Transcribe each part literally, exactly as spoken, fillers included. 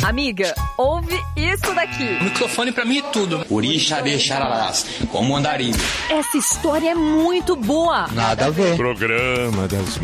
Amiga, ouve isso daqui. O microfone pra mim é tudo. Orixá de Xararás, como andarilho. Essa história é muito boa. Nada a ver. Programa das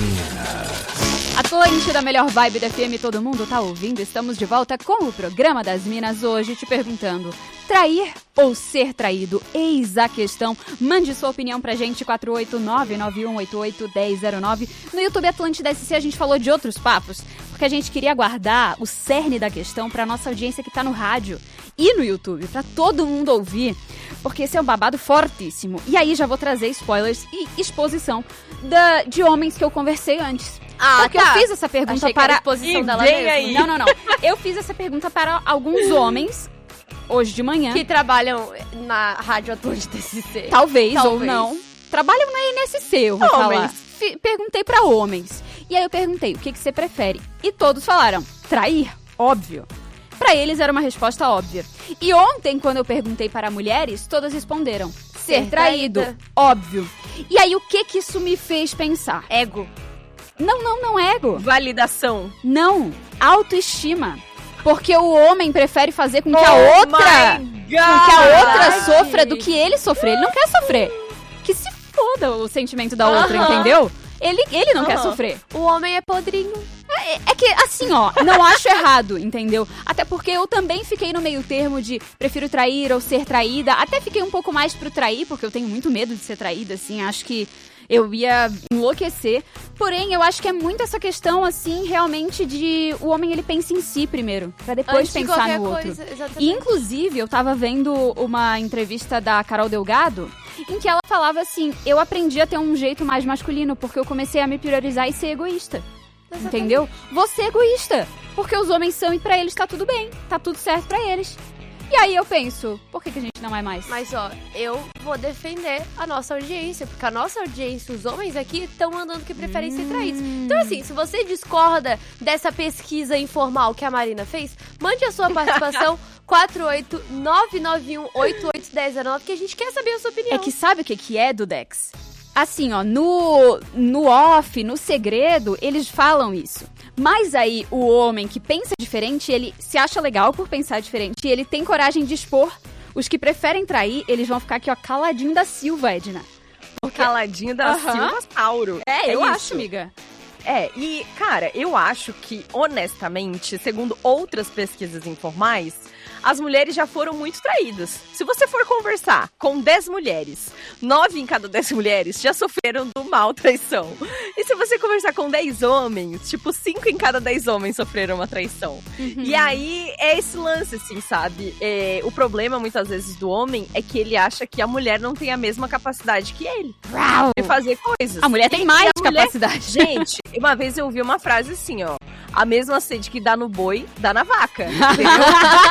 Minas. Atlântida, da melhor vibe da F M, todo mundo tá ouvindo? Estamos de volta com o Programa das Minas hoje, te perguntando: trair ou ser traído? Eis a questão. Mande sua opinião pra gente, quatro oito nove, nove um oito oito, um zero zero nove. No YouTube Atlântida S C a gente falou de outros papos, porque a gente queria guardar o cerne da questão pra nossa audiência que tá no rádio e no YouTube, pra todo mundo ouvir, porque esse é um babado fortíssimo. E aí já vou trazer spoilers e exposição da, de homens que eu conversei antes. Ah, Porque tá. eu fiz essa pergunta Achei que para... era a exposição Ih, dela vem mesmo. aí. Não, não, não. Eu fiz essa pergunta para alguns homens, hoje de manhã. Que trabalham na Rádio Atlântida S C. Talvez, Talvez. ou não. Trabalham na N S C, eu vou Homens. falar. F- perguntei para homens. E aí eu perguntei, o que, que você prefere? E todos falaram, trair, óbvio. Para eles era uma resposta óbvia. E ontem, quando eu perguntei para mulheres, todas responderam, ser, Ser traído, traída. óbvio. E aí o que que isso me fez pensar? Ego. Não, não, não ego. Validação. Não, autoestima. Porque o homem prefere fazer com que a Oh outra, my com que a outra God. sofra do que ele sofrer. Ele não quer sofrer. Que se foda o sentimento da outra, Aham. entendeu? Ele, ele não quer Aham. sofrer. O homem é podrinho. É, é que, assim, ó, não acho errado, entendeu? Até porque eu também fiquei no meio termo de prefiro trair ou ser traída. Até fiquei um pouco mais pro trair, porque eu tenho muito medo de ser traída, assim. Acho que eu ia enlouquecer. Porém, eu acho que é muito essa questão, assim, realmente de... O homem, ele pensa em si primeiro, pra depois Antes de pensar qualquer no outro. coisa, exatamente. E, inclusive, eu tava vendo uma entrevista da Carol Delgado, em que ela falava assim, eu aprendi a ter um jeito mais masculino, porque eu comecei a me priorizar e ser egoísta. Exatamente. Entendeu? Vou ser egoísta, porque os homens são e pra eles tá tudo bem, tá tudo certo pra eles. E aí eu penso, por que, que a gente não é mais? Mas, ó, eu vou defender a nossa audiência, porque a nossa audiência, os homens aqui, estão mandando que preferem ser traídos. Então, assim, se você discorda dessa pesquisa informal que a Marina fez, mande a sua participação quatro oito nove nove um oito oito um zero zero nove, que a gente quer saber a sua opinião. É que sabe o que, que é, Dudex? Assim, ó, no, no off, no segredo, eles falam isso. Mas aí, o homem que pensa diferente, ele se acha legal por pensar diferente e ele tem coragem de expor. Os que preferem trair, eles vão ficar aqui, ó, caladinho da Silva, Edna. O caladinho da Aham. Silva Sauro. É, eu isso. acho, amiga. É, e, cara, eu acho que, honestamente, segundo outras pesquisas informais, as mulheres já foram muito traídas. Se você for conversar com dez mulheres, nove em cada dez mulheres já sofreram do mal traição. E se você conversar com dez homens, tipo, cinco em cada dez homens sofreram uma traição. Uhum. E aí, é esse lance, assim, sabe? É, o problema, muitas vezes, do homem é que ele acha que a mulher não tem a mesma capacidade que ele Uau! de fazer coisas. A mulher tem E mais a mulher- capacidade. Gente, uma vez eu ouvi uma frase assim, ó. A mesma sede que dá no boi, dá na vaca. Entendeu?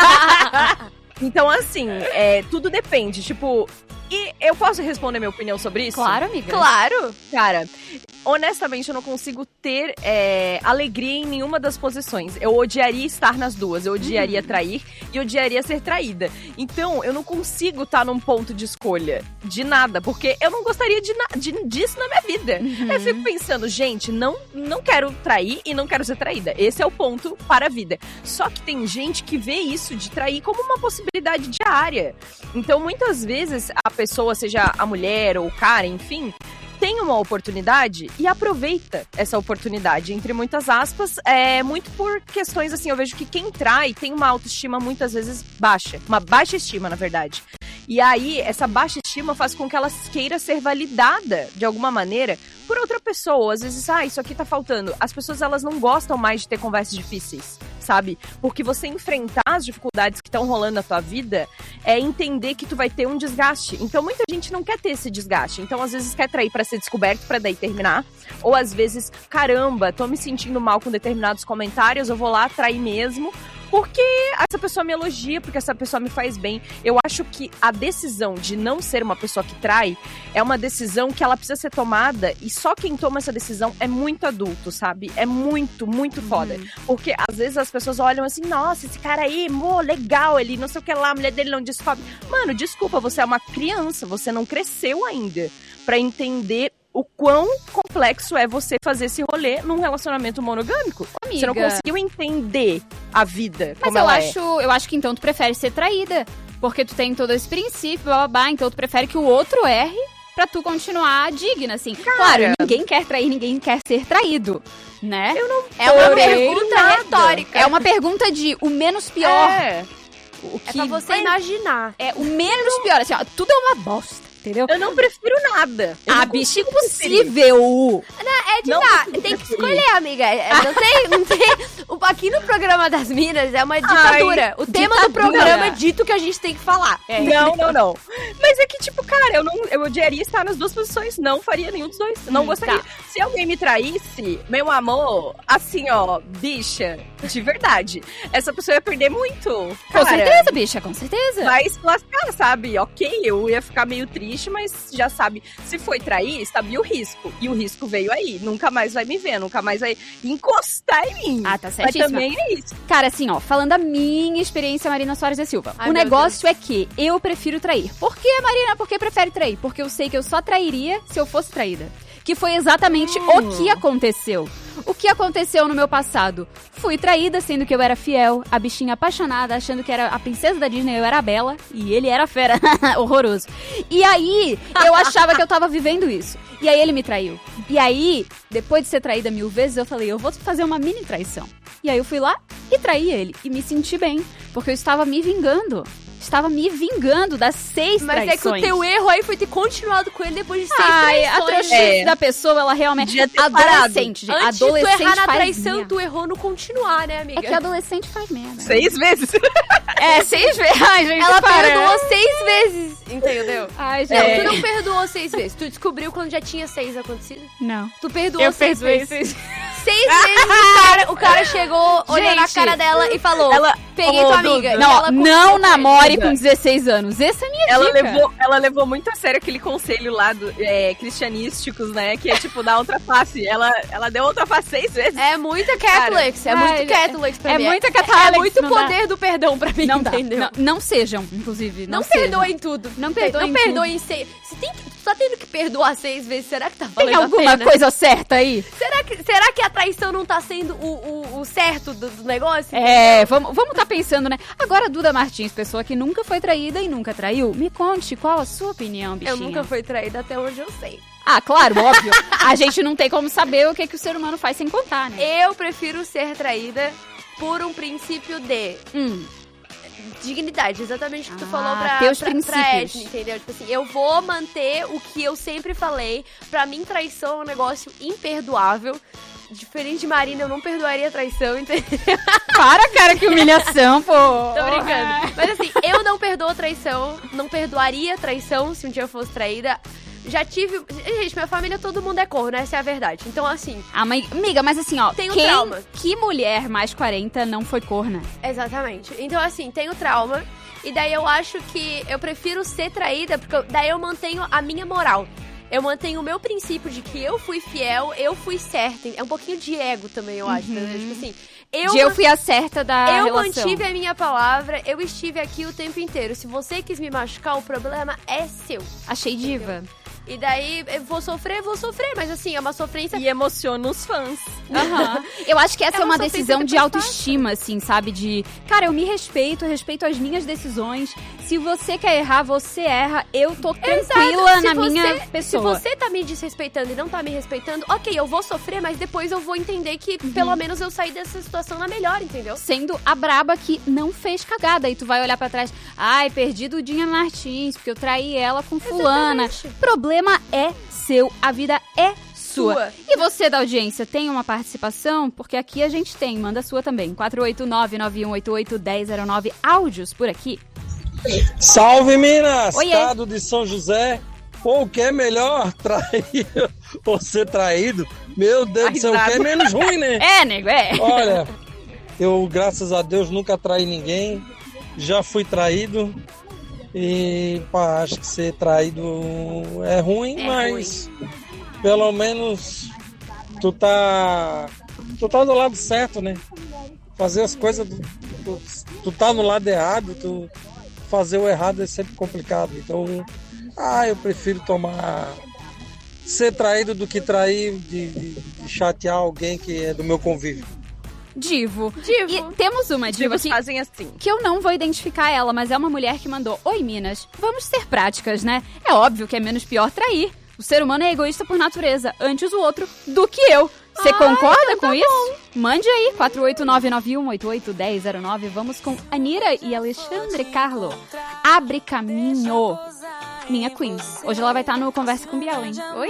Então, assim, é, tudo depende. Tipo, e eu posso responder minha opinião sobre isso? Claro, amiga. Claro! Cara, honestamente, eu não consigo ter é, alegria em nenhuma das posições. Eu odiaria estar nas duas. Eu odiaria trair e odiaria ser traída. Então, eu não consigo estar num ponto de escolha de nada, porque eu não gostaria de, na- de- disso na minha vida. Eu fico pensando, gente, não, não quero trair e não quero ser traída. Esse é o ponto para a vida. Só que tem gente que vê isso de trair como uma possibilidade diária. Então, muitas vezes, a pessoa, seja a mulher ou o cara, enfim, tem uma oportunidade e aproveita essa oportunidade, entre muitas aspas, é muito por questões assim, eu vejo que quem trai tem uma autoestima muitas vezes baixa, uma baixa estima, na verdade. E aí, essa baixa estima faz com que ela queira ser validada, de alguma maneira, por outra pessoa. Às vezes, ah, isso aqui tá faltando. As pessoas, elas não gostam mais de ter conversas difíceis, sabe? Porque você enfrentar as dificuldades que estão rolando na tua vida é entender que tu vai ter um desgaste. Então, muita gente não quer ter esse desgaste. Então, às vezes, quer trair pra ser descoberto, pra daí terminar. Ou, às vezes, caramba, tô me sentindo mal com determinados comentários, eu vou lá trair mesmo. Porque essa pessoa me elogia, porque essa pessoa me faz bem. Eu acho que a decisão de não ser uma pessoa que trai é uma decisão que ela precisa ser tomada, e só quem toma essa decisão é muito adulto, sabe? É muito, muito foda. Uhum. Porque às vezes as pessoas olham assim, nossa, esse cara aí, mo, legal, ele não sei o que lá, a mulher dele não descobre. Mano, desculpa, você é uma criança, você não cresceu ainda pra entender o quão complexo é você fazer esse rolê num relacionamento monogâmico. Amiga. Você não conseguiu entender a vida Mas como eu ela acho, eu acho que então tu prefere ser traída. Porque tu tem todo esse princípio, blá, blá, blá, então tu prefere que o outro erre pra tu continuar digna, assim. Cara, claro, ninguém quer trair, ninguém quer ser traído, né? Eu não É uma Porém, pergunta nada. retórica. É uma pergunta de o menos pior. É. O É que pra você imaginar. é o menos pior, assim, ó, tudo é uma bosta, entendeu? Eu não prefiro nada. Eu Ah, não bicho, consigo preferir. impossível! É de Não dar. consigo Tem que preferir. escolher, amiga. É, Não tem, não tem. O- Aqui no programa das Minas é uma ditadura. o tema do ditadura. programa é dito que a gente tem que falar. É. Não, não, não. Mas é que, tipo, cara, eu não eu odiaria estar nas duas posições. Não faria nenhum dos dois. Não Hum, gostaria. tá. Se alguém me traísse, meu amor, assim, ó, bicha, de verdade, essa pessoa ia perder muito. Com Cara, certeza, bicha, com certeza. vai se lascar, sabe? Ok, eu ia ficar meio triste, mas já sabe, se foi trair, sabia o risco. E o risco veio aí. Nunca mais vai me ver, nunca mais vai encostar em mim. Ah, tá Mas certíssima. também é isso. Cara, assim, ó, falando da minha experiência, Marina Soares da Silva. Ai, o meu negócio é que eu prefiro trair. Por que, Marina? Por que prefere trair? Porque eu sei que eu só trairia se eu fosse traída. Que foi exatamente Hum. o que aconteceu. O que aconteceu no meu passado? Fui traída, sendo que eu era fiel, a bichinha apaixonada, achando que era a princesa da Disney, eu era a Bela, e ele era a fera. Horroroso. E aí, eu achava que eu tava vivendo isso. E aí ele me traiu. E aí, depois de ser traída mil vezes, eu falei, eu vou fazer uma mini traição. E aí eu fui lá e traí ele. E me senti bem, porque eu estava me vingando. Estava me vingando das seis Mas traições. é que o teu erro aí foi ter continuado com ele depois de seis Ai, a traições. trouxice É. da pessoa, ela realmente... Podia ter parado. Adolescente, gente. Antes adolescente de tu errar na faz traição, merda. tu errou no continuar, né, amiga? É que adolescente faz merda. Seis vezes. É, seis vezes. Ai, gente, Ela para. perdoou seis vezes, entendeu? Ai, gente. Não, É. tu não perdoou seis vezes. Tu descobriu quando já tinha seis acontecido? Não. Tu perdoou Eu seis perdoei vezes. Seis vezes o cara, o cara chegou, olhou na Gente, cara dela e falou: ela- peguei Ô, tua Duda. amiga. E Não, ela não continuou com namore ele. com dezesseis anos. Essa é a minha Ela dica. levou, ela levou muito a sério aquele conselho lá do, é, cristianísticos, né? Que é tipo, dar outra face. Ela, ela deu outra face seis vezes. É muita Catholics, é Ai, muito Catholics pra é mim. muita É Catholics, muito não dá. poder do perdão pra mim, Não dá. entendeu? Não, não sejam, inclusive. Não, Não sejam. perdoem tudo. Não perdoem Não perdoem seis. Se tem que, tu tá tendo que perdoar seis vezes, será que tá Tem valendo alguma a pena? coisa certa aí? Será que, será que a traição não tá sendo o, o, o certo do, do negócio? É, vamos vamos tá pensando, né? Agora, Duda Martins, pessoa que nunca foi traída e nunca traiu, me conte qual a sua opinião, bichinha. Eu nunca fui traída até onde eu sei. Ah, claro, óbvio. A gente não tem como saber o que, que o ser humano faz sem contar, né? Eu prefiro ser traída por um princípio de Hum. dignidade, exatamente o que tu Ah, falou pra, teus pra, pra princípios. Edna, entendeu? Tipo assim, eu vou manter o que eu sempre falei. Pra mim, traição é um negócio imperdoável. Diferente de Marina, eu não perdoaria traição, entendeu? Para, cara, que humilhação, pô. Tô brincando. Mas assim, eu não perdoo traição, não perdoaria traição se um dia eu fosse traída. Já tive... Gente, minha família, todo mundo é corno, essa é a verdade. Então, assim... Ah, mãe, amiga, mas assim, ó, Tenho quem, trauma. que mulher mais quarenta não foi corna? Exatamente. Então, assim, tenho trauma. E daí eu acho que eu prefiro ser traída, porque eu- daí eu mantenho a minha moral. Eu mantenho o meu princípio de que eu fui fiel, eu fui certa. É um pouquinho de ego também, eu acho. Entendeu? Tipo assim, eu, De eu fui a certa da eu relação. mantive a minha palavra, eu estive aqui o tempo inteiro. Se você quis me machucar, o problema é seu. Achei diva. E daí, eu vou sofrer, vou sofrer. Mas assim, é uma sofrência... E emociona os fãs. Aham. Eu acho que essa É é uma uma sofrência decisão que de depois autoestima, assim, sabe? De, cara, eu me respeito, eu respeito as minhas decisões. Se você quer errar, você erra. Eu tô tranquila Se na você- minha Se pessoa. você tá me desrespeitando e não tá me respeitando, ok, eu vou sofrer, mas depois eu vou entender que Uhum. pelo menos eu saí dessa situação na melhor, entendeu? Sendo a braba que não fez cagada. E tu vai olhar pra trás, ai, perdi Dudinha Martins, porque eu traí ela com fulana. Exatamente. Problema é seu, a vida é sua. Sua. E você da audiência, tem uma participação? Porque aqui a gente tem, manda a sua também. quatro oito nove, nove um oito oito, um zero zero nove, áudios por aqui. Salve, Minas! Oiê. Estado de São José. Pô, o que é melhor? Trair ou ser traído? Meu Deus do céu, o que é menos ruim, né? É, nego, é. Olha, eu, graças a Deus, nunca traí ninguém. Já fui traído. E, pá, acho que ser traído é ruim, É mas pelo menos tu tá, tu tá do lado certo, né? Fazer as coisas, do- tu, tu tá no lado errado, tu fazer o errado é sempre complicado. Então, ah, eu prefiro tomar, ser traído do que trair, de, de- de chatear alguém que é do meu convívio. Divo. Divo. E temos uma diva Divos que, fazem assim. que eu não vou identificar ela, mas é uma mulher que mandou: Oi, Minas, vamos ser práticas, né? É óbvio que é menos pior trair. O ser humano é egoísta por natureza, antes o outro do que eu. Você concorda com isso? Mande aí, quatro oito nove nove um oito oito um zero zero nove. Vamos com Anira e Alexandre Carlo. Abre caminho. Minha Queen. Hoje ela vai estar no Conversa com Biel, hein? Oi?